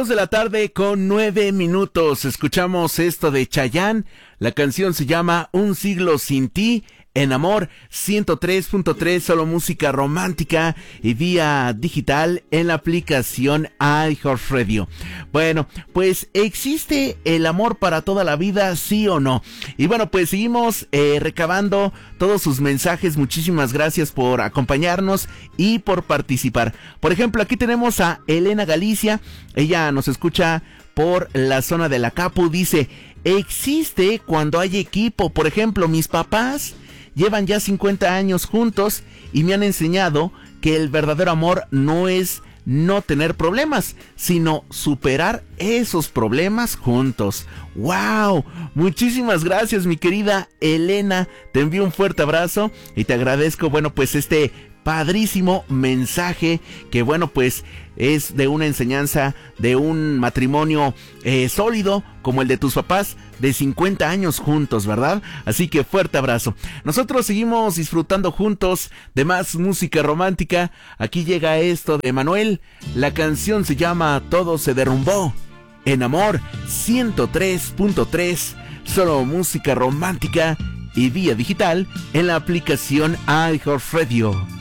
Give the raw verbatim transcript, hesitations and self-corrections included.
De la tarde con nueve minutos. Escuchamos esto de Chayanne. La canción se llama Un siglo sin ti. En Amor ciento tres punto tres, solo música romántica y vía digital en la aplicación iHeartRadio. Bueno, pues ¿existe el amor para toda la vida, sí o no? Y bueno, pues seguimos eh, recabando todos sus mensajes. Muchísimas gracias por acompañarnos y por participar. Por ejemplo, aquí tenemos a Elena Galicia. Ella nos escucha por la zona de la Capu. Dice, existe cuando hay equipo. Por ejemplo, mis papás llevan ya cincuenta años juntos y me han enseñado que el verdadero amor no es no tener problemas, sino superar esos problemas juntos. ¡Wow! Muchísimas gracias, mi querida Elena. Te envío un fuerte abrazo y te agradezco, bueno, pues este padrísimo mensaje que, bueno, pues es de una enseñanza de un matrimonio eh, sólido como el de tus papás de cincuenta años juntos, ¿verdad? Así que fuerte abrazo. Nosotros seguimos disfrutando juntos de más música romántica. Aquí llega esto de Manuel. La canción se llama Todo se derrumbó. En Amor ciento tres punto tres, solo música romántica y vía digital en la aplicación iHeartRadio.